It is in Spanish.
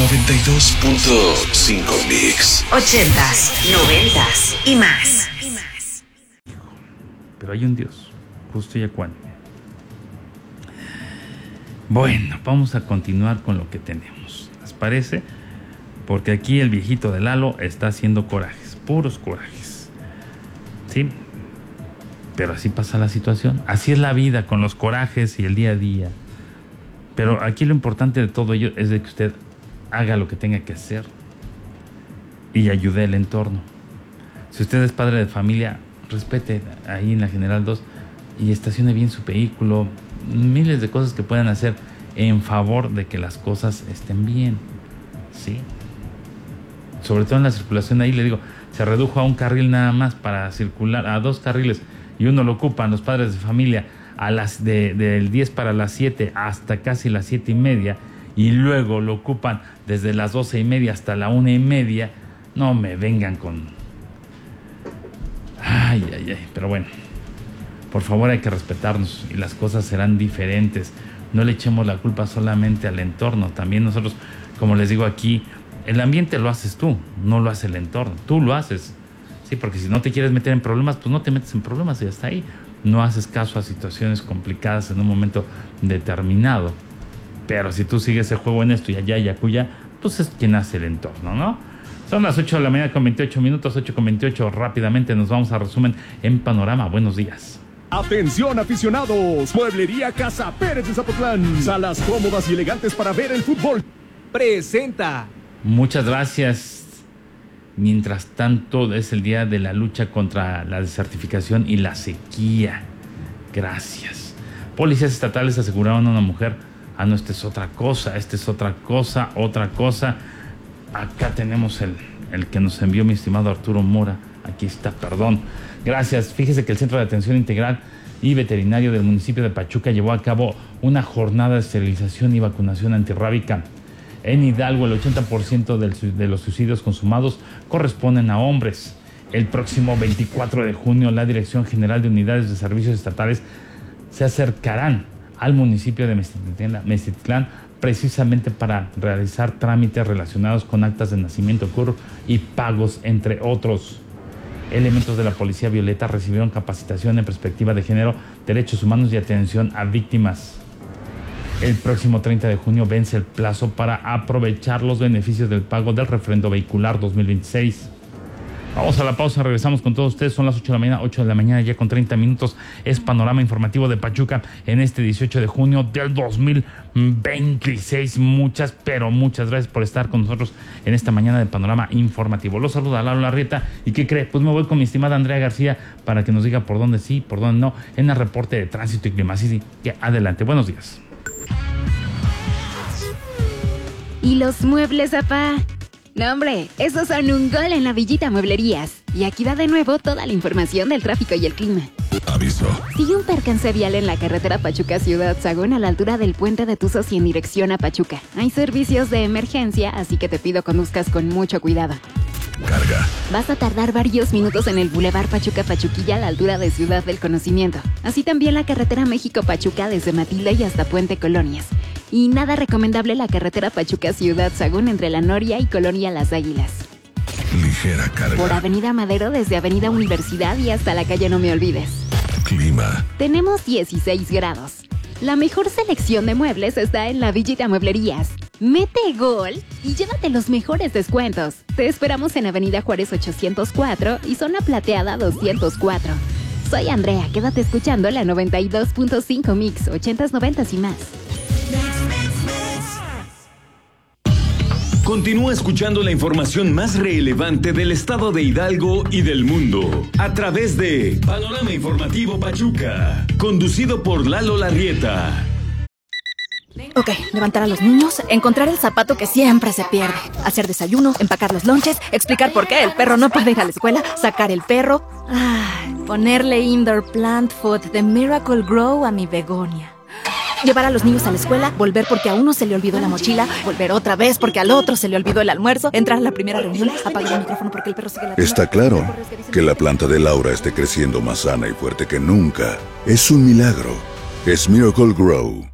92.5 Mix. 80s, 90s y más. Pero hay un Dios, justo y ecuánime. Bueno, vamos a continuar con lo que tenemos. ¿Les parece? Porque aquí el viejito de Lalo está haciendo corajes, puros corajes. ¿Sí? Pero así pasa la situación. Así es la vida, con los corajes y el día a día. Pero aquí lo importante de todo ello es de que usted haga lo que tenga que hacer y ayude al entorno. Si usted es padre de familia, respete ahí en la General 2 y estacione bien su vehículo. Miles de cosas que puedan hacer en favor de que las cosas estén bien. ¿Sí? Sobre todo en la circulación, ahí le digo, se redujo a un carril nada más para circular, a 2 carriles, y uno lo ocupan los padres de familia a las del 10 para las 7 hasta casi las 7:30, y luego lo ocupan desde las 12:30 hasta la 1:30. No me vengan con... Ay, pero bueno, por favor hay que respetarnos y las cosas serán diferentes. No le echemos la culpa solamente al entorno, también nosotros, como les digo aquí, el ambiente lo haces tú, no lo hace el entorno, tú lo haces. Sí, porque si no te quieres meter en problemas, pues no te metes en problemas y hasta ahí. No haces caso a situaciones complicadas en un momento determinado. Pero si tú sigues el juego en esto y allá y acuya, pues es quien hace el entorno, ¿no? Son las 8 de la mañana con 28 minutos, 8:28. Rápidamente nos vamos a resumen en Panorama. Buenos días. Atención aficionados, Mueblería Casa Pérez de Zapotlán. Salas cómodas y elegantes para ver el fútbol. Presenta. Muchas gracias. Mientras tanto, es el día de la lucha contra la desertificación y la sequía. Gracias. Policías estatales aseguraron a una mujer. Ah, no, esta es otra cosa. Otra cosa. Acá tenemos el que nos envió mi estimado Arturo Mora. Aquí está, perdón. Gracias. Fíjese que el Centro de Atención Integral y Veterinario del municipio de Pachuca llevó a cabo una jornada de esterilización y vacunación antirrábica. En Hidalgo, el 80% de los suicidios consumados corresponden a hombres. El próximo 24 de junio, la Dirección General de Unidades de Servicios Estatales se acercarán al municipio de Meztitlán precisamente para realizar trámites relacionados con actas de nacimiento, CURP y pagos, entre otros. Elementos de la Policía Violeta recibieron capacitación en perspectiva de género, derechos humanos y atención a víctimas. El próximo 30 de junio vence el plazo para aprovechar los beneficios del pago del refrendo vehicular 2026. Vamos a la pausa, regresamos con todos ustedes. Son las 8 de la mañana ya con 30 minutos. Es Panorama Informativo de Pachuca en este 18 de junio del 2026. Muchas gracias por estar con nosotros en esta mañana de Panorama Informativo. Los saluda Lalo Larrieta. ¿Y qué cree? Pues me voy con mi estimada Andrea García para que nos diga por dónde sí, por dónde no, en el reporte de tránsito y clima. Sí, adelante. Buenos días. ¿Y los muebles, papá? No, hombre, esos son un gol en la Villita Mueblerías. Y aquí va de nuevo toda la información del tráfico y el clima. Aviso. Sigue un percance vial en la carretera Pachuca-Ciudad Sagún a la altura del puente de Tuzos y en dirección a Pachuca. Hay servicios de emergencia, así que te pido conduzcas con mucho cuidado. Carga. Vas a tardar varios minutos en el Boulevard Pachuca-Pachuquilla a la altura de Ciudad del Conocimiento. Así también la carretera México-Pachuca desde Matilde y hasta Puente Colonias. Y nada recomendable la carretera Pachuca-Ciudad Sagún entre La Noria y Colonia Las Águilas. Ligera carga. Por Avenida Madero desde Avenida Universidad y hasta la calle No Me Olvides. Clima. Tenemos 16 grados. La mejor selección de muebles está en la Villita Mueblerías. Mete gol y llévate los mejores descuentos. Te esperamos en Avenida Juárez 804 y Zona Plateada 204. Soy Andrea, quédate escuchando la 92.5 Mix, 80s, 90s y más. Continúa escuchando la información más relevante del estado de Hidalgo y del mundo a través de Panorama Informativo Pachuca, conducido por Lalo Larrieta. Ok, levantar a los niños, encontrar el zapato que siempre se pierde, hacer desayuno, empacar los lonches, explicar por qué el perro no puede ir a la escuela, sacar el perro, ponerle indoor plant food de Miracle Grow a mi begonia. Llevar a los niños a la escuela, volver porque a uno se le olvidó la mochila, volver otra vez porque al otro se le olvidó el almuerzo, entrar a la primera reunión, apagar el micrófono porque el perro sigue ladrando. Está claro que la planta de Laura esté creciendo más sana y fuerte que nunca. Es un milagro. Es Miracle Grow.